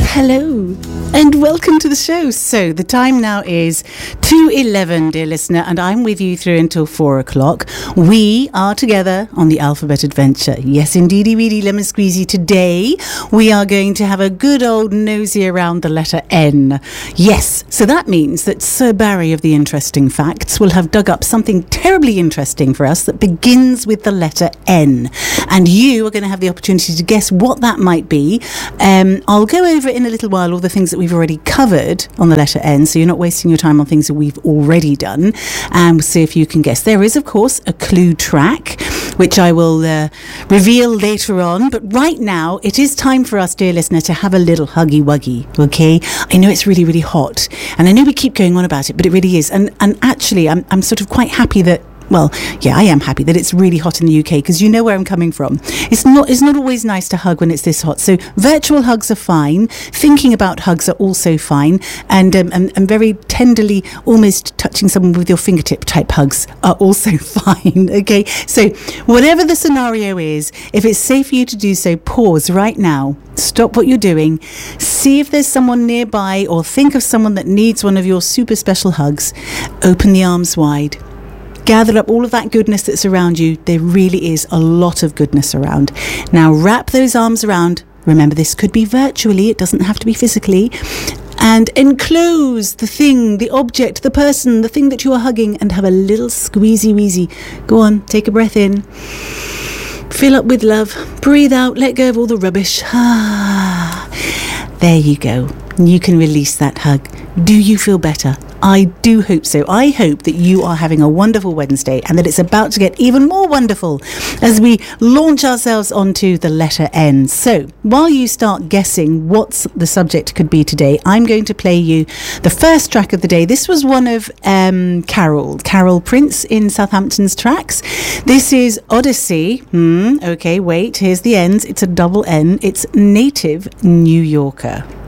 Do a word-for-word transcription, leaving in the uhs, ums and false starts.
Hello and welcome to the show. So the time now is two eleven, dear listener, and I'm with you through until four o'clock. We are together on the Alphabet Adventure. Yes, indeedy weedy lemon squeezy. Today we are going to have a good old nosy around the letter N. Yes, so that means that Sir Barry of the Interesting Facts will have dug up something terribly interesting for us that begins with the letter N. And you are going to have the opportunity to guess what that might be. Um, I'll go over in a little while all the things that we've already covered on the letter N, so you're not wasting your time on things that we've already done, and we'll see if you can guess. There is, of course, a clue track, which I will uh, reveal later on, but right now it is time for us, dear listener, to have a little huggy wuggy, okay? I know it's really, really hot, and I know we keep going on about it, but it really is, and, and actually I'm, I'm sort of quite happy that Well, yeah, I am happy that it's really hot in the U K, because you know where I'm coming from. It's not it's not always nice to hug when it's this hot. So virtual hugs are fine. Thinking about hugs are also fine. And, um, and, and very tenderly almost touching someone with your fingertip type hugs are also fine. Okay, so whatever the scenario is, if it's safe for you to do so, pause right now. Stop what you're doing. See if there's someone nearby, or think of someone that needs one of your super special hugs. Open the arms wide. Gather up all of that goodness that's around you. There really is a lot of goodness around. Now wrap those arms around. Remember, this could be virtually. It doesn't have to be physically. And enclose the thing, the object, the person, the thing that you are hugging, and have a little squeezy wheezy. Go on, take a breath in. Fill up with love. Breathe out. Let go of all the rubbish. Ah, there you go. You can release that hug. Do you feel better? I do hope so. I hope that you are having a wonderful Wednesday, and that it's about to get even more wonderful as we launch ourselves onto the letter N. So while you start guessing what the subject could be today, I'm going to play you the first track of the day. This was one of um, Carol, Carol Prince in Southampton's tracks. This is Odyssey. Hmm, okay, wait, here's the ends. It's a double N. It's Native New Yorker.